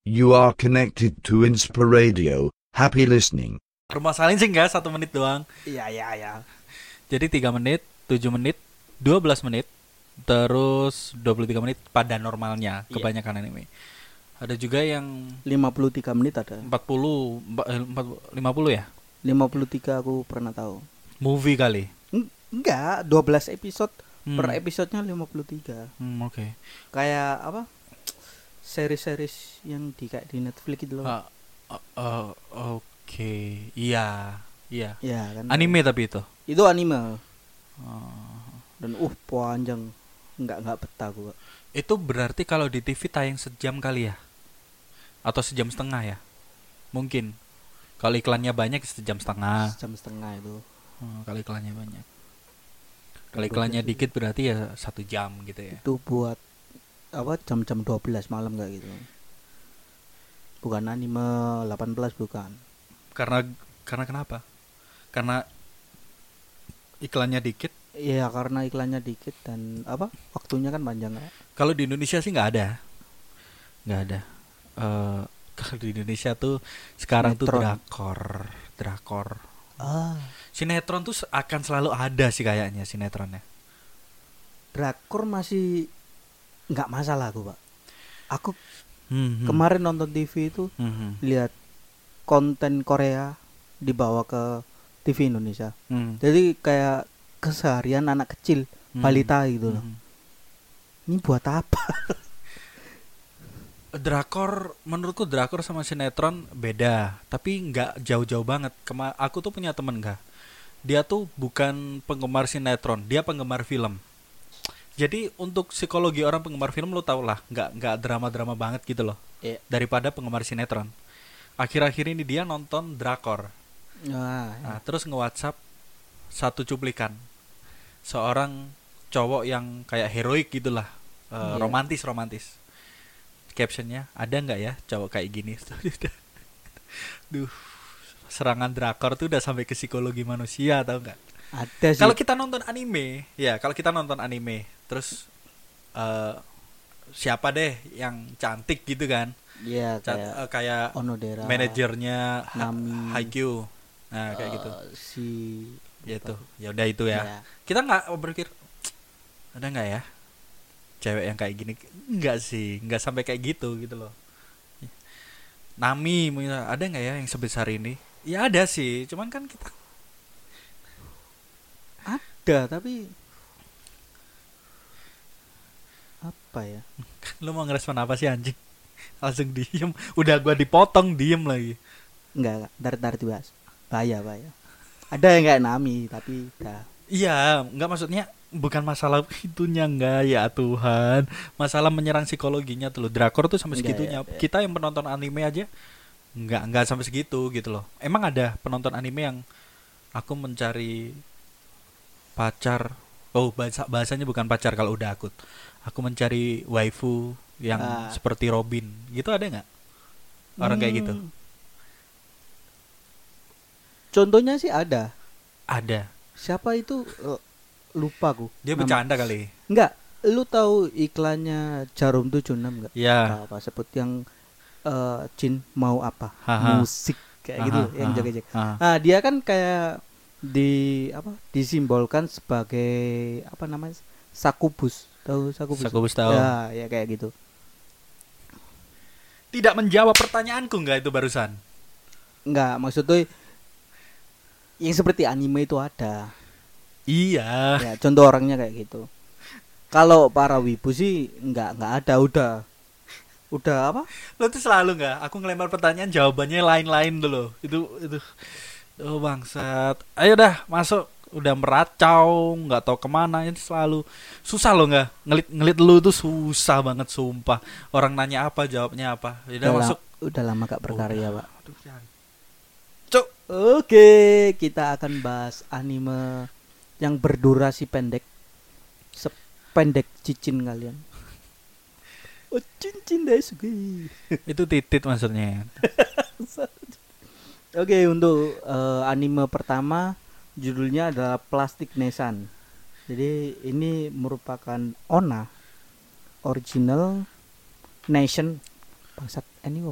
You are connected to Inspiradio. Happy listening. Permasalahan sih enggak 1 menit doang. Iya. Jadi 3 menit, 7 menit, 12 menit, terus 23 menit pada normalnya kebanyakan anime. Ada juga yang 53 menit ada. 40, 50 ya? 53 aku pernah tahu. Movie kali. Enggak, 12 episode per episodenya 53. Oke. Kayak apa? Series-series yang kayak di Netflix gitu loh. Oke. Iya. Iya kan. Anime tapi itu. Itu anime. Dan panjang. Enggak betah gua. Itu berarti kalau di TV tayang sejam kali ya? Atau sejam setengah ya? Mungkin. Kalau iklannya banyak sejam setengah. Sejam setengah itu. Kalau iklannya banyak. Kalau iklannya dikit berarti ya 1 jam gitu ya. Itu buat apa jam-jam 12 malam kayak gitu. Bukan anime 18 bukan. Karena kenapa? Karena iklannya dikit. Iya, karena iklannya dikit dan apa? Waktunya kan panjang ya. Kalau di Indonesia sih nggak ada. Kalau di Indonesia tuh sekarang Sinetron. tuh drakor. Ah, Sinetron tuh akan selalu ada sih kayaknya sinetronnya. drakor masih nggak masalah aku, Pak. Aku kemarin nonton TV itu lihat konten Korea dibawa ke TV Indonesia. Jadi kayak keseharian anak kecil, balita gitu loh. Ini buat apa? Menurutku drakor sama sinetron beda, tapi nggak jauh-jauh banget. Aku tuh punya temen dia tuh bukan penggemar sinetron, dia penggemar film. Jadi untuk psikologi orang penggemar film lo tau lah, nggak drama-drama banget gitu loh, daripada penggemar sinetron. Akhir-akhir ini dia nonton drakor. Nah, terus nge-WhatsApp satu cuplikan seorang cowok yang kayak heroik gitulah, romantis. Captionnya, ada nggak ya cowok kayak gini? Duh, serangan drakor tuh udah sampai ke psikologi manusia, tau nggak? Ada sih. Kalau kita nonton anime, terus siapa deh yang cantik gitu kan? Iya, kayak Onodera, manajernya Nami, Haikyuu. Nah, kayak gitu. Si Ya itu, ya udah itu ya. Ya. Kita nggak berpikir ada nggak ya cewek yang kayak gini? Enggak sih, nggak sampai kayak gitu loh. Nami, ada nggak ya yang sebesar ini? Ya ada sih, cuman kan kita ada, tapi apa ya? lu mau ngerespon apa sih anjing? Langsung diem. Udah gua dipotong diem lagi. Enggak, ntar dibahas. Bahaya. Ada yang kayak Nami, tapi udah. Iya, nggak, maksudnya bukan masalah itunya, enggak ya Tuhan. Masalah menyerang psikologinya tuh loh. Drakor tuh sampai segitunya. Ya. Kita yang penonton anime aja nggak sampai segitu gitu loh. Emang ada penonton anime yang aku mencari pacar. Oh, bahasanya bukan pacar kalau udah akut. Aku mencari waifu yang seperti Robin. Gitu ada nggak? Orang kayak gitu. Contohnya sih ada. Ada. Siapa itu? Lupa aku. Dia bercanda kali. Enggak. Lu tahu iklannya Jarum 76 enggak? Ya. Apa sebut yang Jin mau apa? Musik kayak gitu yang joget-joget. Nah, dia kan kayak disimbolkan sebagai apa namanya? Sakubus. Tahu sakubus? Sakubus tahu. Ya kayak gitu. Tidak menjawab pertanyaanku enggak itu barusan? Enggak, maksudnya yang seperti anime itu ada. Iya. Ya, contoh orangnya kayak gitu. Kalau para wibu sih enggak ada, udah apa? Lo tuh selalu enggak? Aku ngelempar pertanyaan jawabannya lain-lain dulu. Itu. Oh bangsat. Ayo dah masuk. Udah meracau, nggak tahu kemana. Itu selalu susah lo nggak? Ngelit lu tuh susah banget sumpah. Orang nanya apa jawabnya apa. Udah masuk. Udah lama gak berkarya, Pak. Cuk. Oke, kita akan bahas anime yang berdurasi pendek. Sependek cicin kalian. Oh, cincin Daisuke. Itu titit maksudnya. Oke, untuk anime pertama judulnya adalah Plastic Nesan. Jadi ini merupakan ONA, Original Nation. Bangsat, anime